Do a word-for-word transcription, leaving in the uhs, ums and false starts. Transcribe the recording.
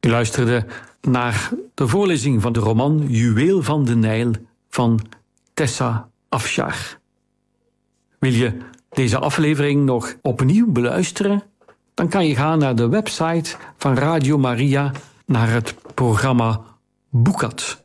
U luisterde naar de voorlezing van de roman Juweel van de Nijl van Tessa Afshar. Wil je deze aflevering nog opnieuw beluisteren? Dan kan je gaan naar de website van Radio Maria, naar het programma Boekat.